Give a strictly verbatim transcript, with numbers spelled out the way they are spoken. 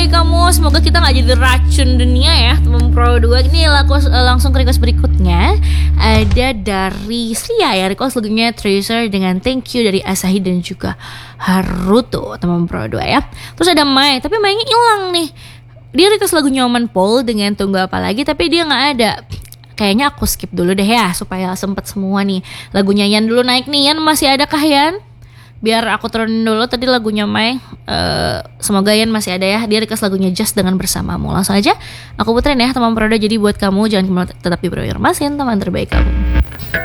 terbaik kamu. Semoga kita gak jadi racun dunia ya teman Pro dua. Ini laku, langsung ke request berikutnya. Ada dari Sria ya, request lagunya Tracer dengan Thank You dari Asahi dan juga Haruto teman Pro dua ya. Terus ada Mai, tapi Mai-nya hilang nih. Dia request lagunya Oman Paul dengan Tunggu Apa Lagi, tapi dia gak ada. Kayaknya aku skip dulu deh ya, supaya sempet semua nih. Lagunya Yan dulu naik nih. Yan masih ada kah Yan? Biar aku turunin dulu tadi lagunya Mai. uh, Semoga Yan masih ada ya. Dia request lagunya Just dengan Bersamamu. Langsung aja aku puterin ya teman Prodo. Jadi buat kamu jangan kemana, tetap di Pro Your Masin, teman terbaik kamu.